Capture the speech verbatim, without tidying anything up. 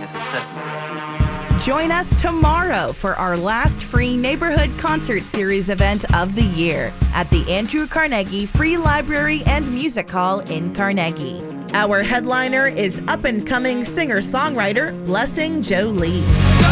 a success in the future. Join us tomorrow for our last free neighborhood concert series event of the year at the Andrew Carnegie Free Library and Music Hall in Carnegie. Our headliner is up-and-coming singer-songwriter Blessing Jolie.